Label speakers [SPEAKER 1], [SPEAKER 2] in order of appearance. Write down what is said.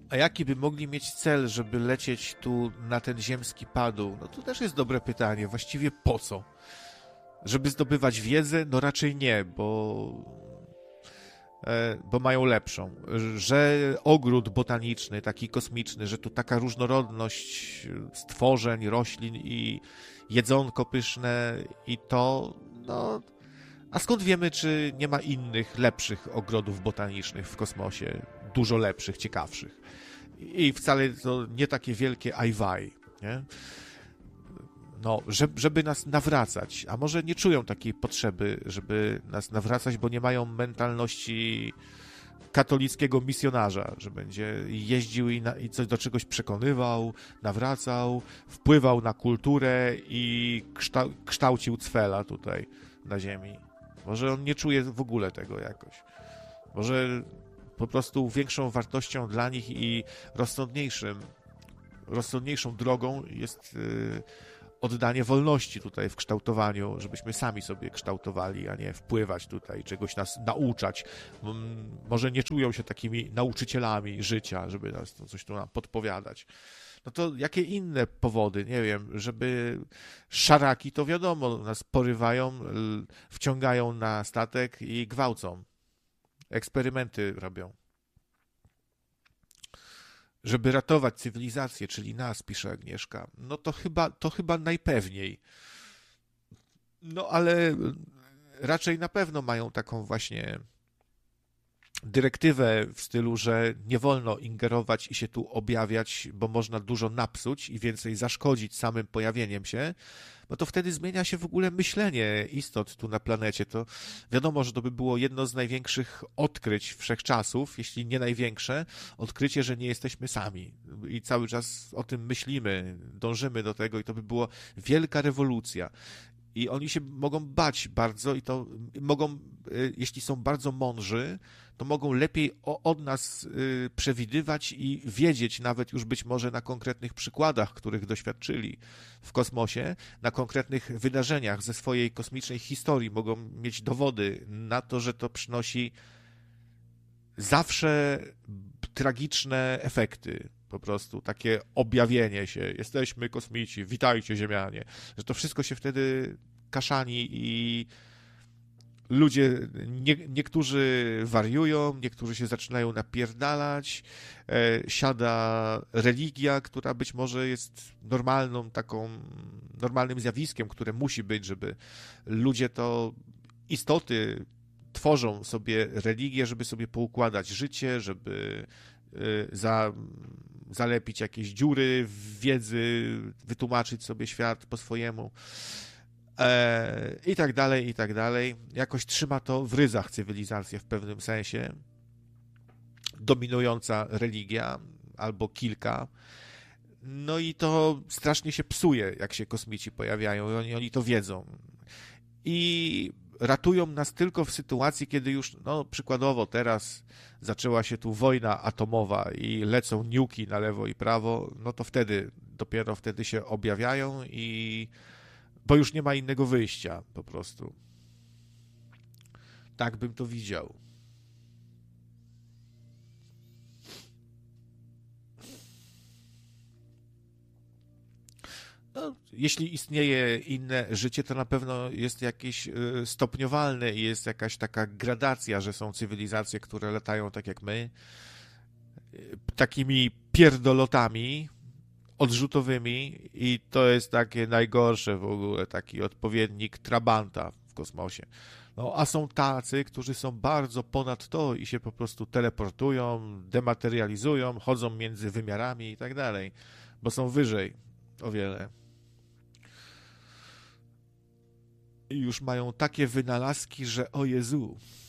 [SPEAKER 1] A jaki by mogli mieć cel, żeby lecieć tu na ten ziemski padł? No to też jest dobre pytanie. Właściwie po co? Żeby zdobywać wiedzę? No raczej nie, bo mają lepszą. Że ogród botaniczny, taki kosmiczny, że tu taka różnorodność stworzeń, roślin i jedzonko pyszne i to, no... A skąd wiemy, czy nie ma innych, lepszych ogrodów botanicznych w kosmosie? Dużo lepszych, ciekawszych. I wcale to nie takie wielkie ajwaj, nie? No, żeby nas nawracać. A może nie czują takiej potrzeby, żeby nas nawracać, bo nie mają mentalności katolickiego misjonarza, że będzie jeździł i coś do czegoś przekonywał, nawracał, wpływał na kulturę i kształcił cwela tutaj na ziemi. Może on nie czuje w ogóle tego jakoś. Może po prostu większą wartością dla nich i rozsądniejszą drogą jest oddanie wolności tutaj w kształtowaniu, żebyśmy sami sobie kształtowali, a nie wpływać tutaj, czegoś nas nauczać. Może nie czują się takimi nauczycielami życia, żeby nas coś tu nam podpowiadać. No to jakie inne powody? Nie wiem, żeby szaraki, to wiadomo, nas porywają, wciągają na statek i gwałcą. Eksperymenty robią. Żeby ratować cywilizację, czyli nas, pisze Agnieszka, no to chyba najpewniej. No ale raczej na pewno mają taką właśnie dyrektywę w stylu, że nie wolno ingerować i się tu objawiać, bo można dużo napsuć i więcej zaszkodzić samym pojawieniem się, no to wtedy zmienia się w ogóle myślenie istot tu na planecie. To wiadomo, że to by było jedno z największych odkryć wszechczasów, jeśli nie największe, odkrycie, że nie jesteśmy sami. I cały czas o tym myślimy, dążymy do tego i to by była wielka rewolucja. I oni się mogą bać bardzo i to mogą, jeśli są bardzo mądrzy, to mogą lepiej od nas przewidywać i wiedzieć nawet już być może na konkretnych przykładach, których doświadczyli w kosmosie, na konkretnych wydarzeniach ze swojej kosmicznej historii. Mogą mieć dowody na to, że to przynosi zawsze tragiczne efekty. Po prostu takie objawienie się. Jesteśmy kosmici, witajcie Ziemianie. Że to wszystko się wtedy kaszani i ludzie, niektórzy wariują, niektórzy się zaczynają napierdalać, siada religia, która być może jest normalnym zjawiskiem, które musi być, żeby ludzie to istoty tworzą sobie religię, żeby sobie poukładać życie, żeby zalepić jakieś dziury w wiedzy, wytłumaczyć sobie świat po swojemu i tak dalej, i tak dalej. Jakoś trzyma to w ryzach cywilizację w pewnym sensie. Dominująca religia albo kilka. No i to strasznie się psuje, jak się kosmici pojawiają i oni to wiedzą. I ratują nas tylko w sytuacji, kiedy już, no przykładowo teraz zaczęła się tu wojna atomowa i lecą niuki na lewo i prawo, no to dopiero wtedy się objawiają bo już nie ma innego wyjścia po prostu. Tak bym to widział. No, jeśli istnieje inne życie, to na pewno jest jakieś stopniowalne i jest jakaś taka gradacja, że są cywilizacje, które latają tak jak my, takimi pierdolotami odrzutowymi i to jest takie najgorsze w ogóle, taki odpowiednik Trabanta w kosmosie. No, a są tacy, którzy są bardzo ponad to i się po prostu teleportują, dematerializują, chodzą między wymiarami i tak dalej, bo są wyżej o wiele. I już mają takie wynalazki, że o Jezu.